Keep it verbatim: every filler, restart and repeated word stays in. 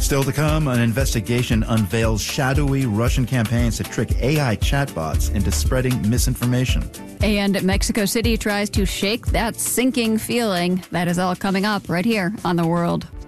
Still to come, an investigation unveils shadowy Russian campaigns to trick A I chatbots into spreading misinformation. And Mexico City tries to shake that sinking feeling. That is all coming up right here on The World.